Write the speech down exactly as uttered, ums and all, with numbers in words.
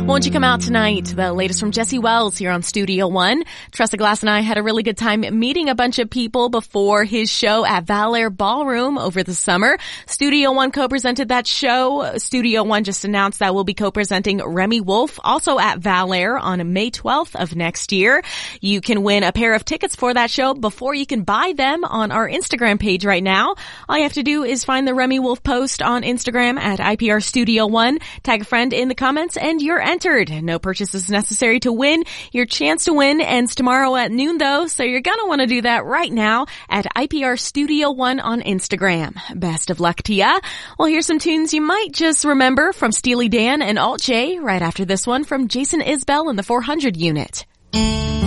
Won't you come out tonight? The latest from Jesse Wells here on Studio One. Tressa Glass and I had a really good time meeting a bunch of people before his show at Valair Ballroom over the summer. Studio One co-presented that show. Studio One just announced that we'll be co-presenting Remi Wolf also at Valair on May twelfth of next year. You can win a pair of tickets for that show before you can buy them on our Instagram page right now. All you have to do is find the Remi Wolf post on Instagram at I P R Studio One, tag a friend in the comments, and you're entered. No purchases necessary to win. Your chance to win ends tomorrow at noon though, so you're gonna want to do that right now at I P R Studio One on Instagram. Best of luck to ya. Well, here's some tunes you might just remember from Steely Dan and Alt J right after this one from Jason Isbell and the four hundred Unit.